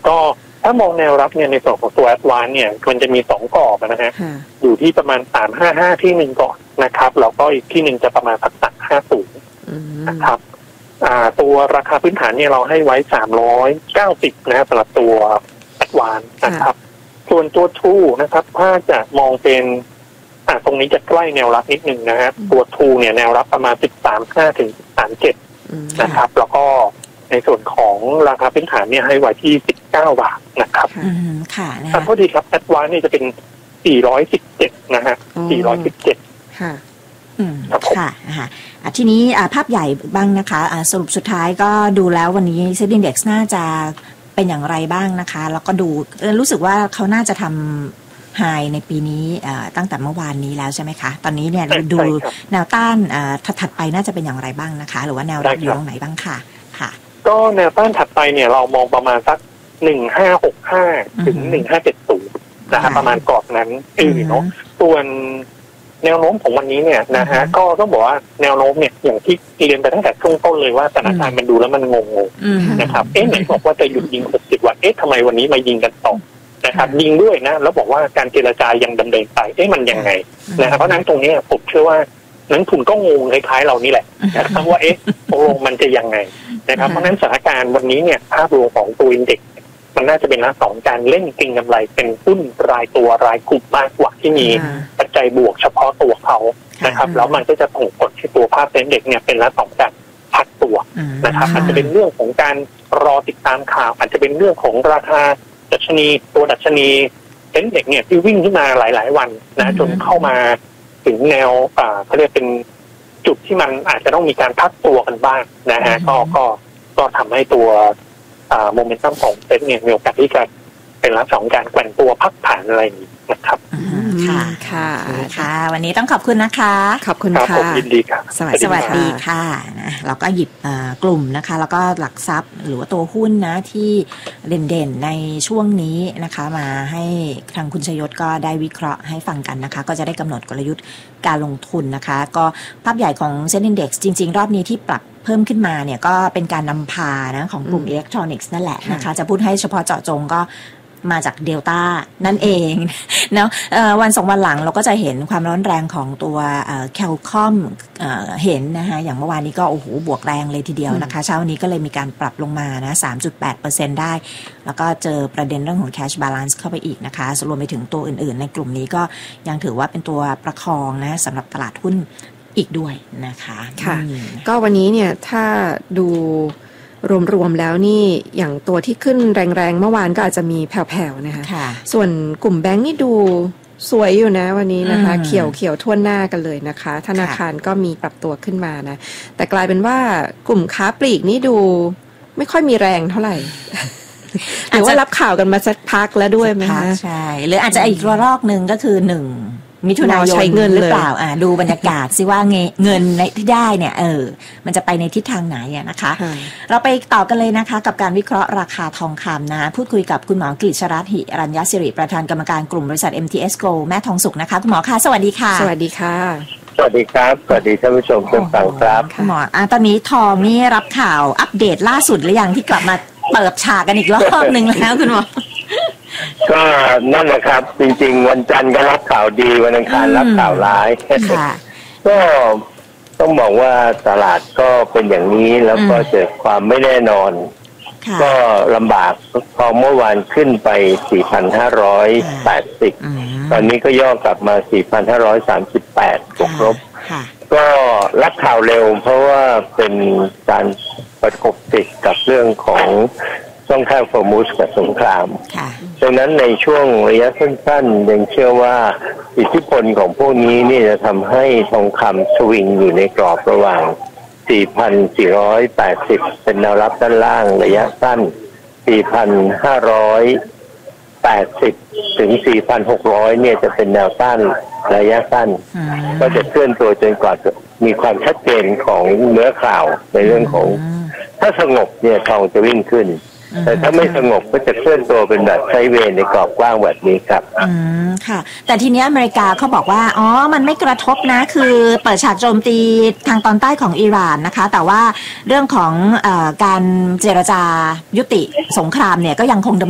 ก็ถ้ามองแนวรับเนี่ยในส่วนของตัว Advance เนี่ยมันจะมี2กรอบนะฮะอยู่ที่ประมาณ355ที่1ก่อนนะครับแล้วก็อีกที่1จะประมาณสัก350นะครับตัวราคาพื้นฐานเนี่ยเราให้ไว้390นะสำหรับตัว Advance นะครับส่วนตัว True นะครับถ้าจะมองเป็นตรงนี้จะใกล้แนวรับนิดนึงนะฮะตัว True เนี่ยแนวรับประมาณ13.5 ถึง 13.7 นะครับแล้วก็ในส่วนของราคาพื้นฐานเนี่ยให้ไว้ที่19 บาทนะครับค่ะขอโทษทีครับ Advance นี่จะเป็น417นะฮะ417 ค่ะค่ะทีนี้ภาพใหญ่บ้างนะคะสรุปสุดท้ายก็ดูแล้ววันนี้เซ็ตอินเด็กซ์น่าจะเป็นอย่างไรบ้างนะคะแล้วก็ดูรู้สึกว่าเขาน่าจะทำไฮในปีนี้ตั้งแต่เมื่อวานนี้แล้วใช่ไหมคะตอนนี้เนี่ยดูแนวต้านถัดไปน่าจะเป็นอย่างไรบ้างนะคะหรือว่าแนวรับอยู่ตรงไหนบ้างค่ะก็แนวต้านถัดไปเนี่ยเรามองประมาณสัก1565 ถึง 1570นะฮะประมาณกรอบนั้นเนาะส่วนแนวโน้มของวันนี้เนี่ยนะฮะก็ต้องบอกว่าแนวโน้มเนี่ยอย่างที่เรียนไปตั้งแต่ช่วงต้นเลยว่าสถานการณ์มันดูแล้วมันงงนะครับไหนบอกว่าจะหยุดยิง60 วันทำไมวันนี้มายิงกันต่อนะครับยิงด้วยนะแล้วบอกว่าการเจรจายังดำเนินไปมันยังไงนะครับเพราะนั้นตรงนี้ผมเชื่อว่านักทุนก็งงคล้ายๆเรานี่แหละนะครับว่าตกลงมันจะยังไงนะครับเพราะนั้นสถานการณ์วันนี้เนี่ยภาพรวมของตัวอินเด็กซ์มันน่าจะเป็นลักษณะของการเล่นเก็งกำไรเป็นหุ้นรายตัวรายกลุ่มมากกว่าที่มีปัจจัยบวกเฉพาะตัวเขานะครับแล้วมันก็จะส่งผลให้ตัวภาพอินเด็กซ์เนี่ยเป็นลักษณะของการพักตัวนะครับอาจจะเป็นเรื่องของการรอติดตามข่าวอาจจะเป็นเรื่องของราคาดัชนีตัวดัชนีอินเด็กซ์เนี่ยที่วิ่งขึ้นมาหลายๆวันนะจนเข้ามาถึงแนวเขาเรียกเป็นจุดที่มันอาจจะต้องมีการพักตัวกันบ้างนะฮะก็ทำให้ตัวโมเมนตัมของเซ็ตเนี่ยมีโอกาสที่จะเป็นลักษณะของการแกว่งตัวพักฐานอะไรอย่างนี้นะครับค่ะวันนี้ต้องขอบคุณนะคะขอบคุณค่ะยินดีครับสวัสดีค่ะนะเราก็หยิบกลุ่มนะคะแล้วก็หลักทรัพย์หรือว่าตัวหุ้นนะที่เด่นๆในช่วงนี้นะคะมาให้ทางคุณชยศก็ได้วิเคราะห์ให้ฟังกันนะคะก็จะได้กำหนดกลยุทธ์การลงทุนนะคะก็ภาพใหญ่ของเซ็นดี Index จริงๆรอบนี้ที่ปรับเพิ่มขึ้นมาเนี่ยก็เป็นการนำพานะของกลุ่มอิเล็กทรอนิกส์นั่นแหละนะคะจะพูดให้เฉพาะเจาะจงก็มาจากเดลต้านั่นเองเนาะวัน2 วันหลังเราก็จะเห็นความร้อนแรงของตัวแคลคอมเห็นนะคะอย่างเมื่อวานนี้ก็โอ้โหบวกแรงเลยทีเดียวนะคะเช้านี้ก็เลยมีการปรับลงมานะ 3.8% ได้แล้วก็เจอประเด็นเรื่องของ cash balance เข้าไปอีกนะคะรวมไปถึงตัวอื่นๆในกลุ่มนี้ก็ยังถือว่าเป็นตัวประคองนะสำหรับตลาดหุ้นอีกด้วยนะคะค่ะก็วันนี้เนี่ยถ้าดูรวมๆแล้วนี่อย่างตัวที่ขึ้นแรงๆเมื่อวานก็อาจจะมีแผ่วๆนะคะส่วนกลุ่มแบงก์นี่ดูสวยอยู่นะวันนี้นะคะเขียวทั่วหน้ากันเลยนะคะธนาคารก็มีปรับตัวขึ้นมานะแต่กลายเป็นว่ากลุ่มค้าปลีกนี่ดูไม่ค่อยมีแรงเท่าไหร่หรือว่ารับข่าวกันมาสักพักแล้วด้วยไหมคะใช่หรืออาจจะอีกระลอกนึงก็คือ1มิถุนายนใช้เงินหรือเปล่าดูบรรยากาศซิว่าเงินที่ได้เนี่ยมันจะไปในทิศทางไหนนะคะเราไปต่อกันเลยนะคะกับการวิเคราะห์ราคาทองคำนะพูดคุยกับคุณหมอกฤษรัตน์หิรัญญสิริประธานกรรมการกลุ่มบริษัท MTS Gold แม่ทองสุขนะคะคุณหมอค่ะสวัสดีค่ะสวัสดีค่ะสวัสดีครับสวัสดีท่านผู้ชมทุกท่านครับคุณหมอตอนนี้ทองนี่รับข่าวอัปเดตล่าสุดหรือยังที่กลับมาเปิดฉากกันอีกรอบนึงแล้วคุณหมอก็นั่นแหละครับจริงๆวันจันทร์ก็รับข่าวดีวันอังคารรับข่าวร้ายก็ต้องบอกว่าตลาดก็เป็นอย่างนี้แล้วก็เจอความไม่แน่นอนก็ลำบากพอเมื่อวานขึ้นไป 4,580 ตอนนี้ก็ย่อกลับมา 4,538 บวกลบก็รับข่าวเร็วเพราะว่าเป็นการประกบติดกับเรื่องของช่องแคบฮอร์มุซกับสงครามดังนั้นในช่วงระยะสั้นๆยังเชื่อว่าอิทธิพลของพวกนี้นี่จะทำให้ทองคำสวิงอยู่ในกรอบระหว่าง 4,480 เป็นแนวรับด้านล่างระยะสั้น 4,580 ถึง 4,600 เนี่ยจะเป็นแนวต้านระยะสั้นก็จะเคลื่อนตัวจนกว่ามีความชัดเจนของเนื้อข่าวในเรื่องของถ้าสงบเนี่ยทองจะวิ่งขึ้นแต่ถ้าไม่สงบก็จะเคลื่อนตัวเป็นแบบไซด์เวย์ในกรอบกว้างแบบนี้ครับค่ะแต่ทีนี้อเมริกาเขาบอกว่ามันไม่กระทบนะคือเปิดฉากโจมตีทางตอนใต้ของอิหร่านนะคะแต่ว่าเรื่องของการเจรจายุติสงครามเนี่ยก็ยังคง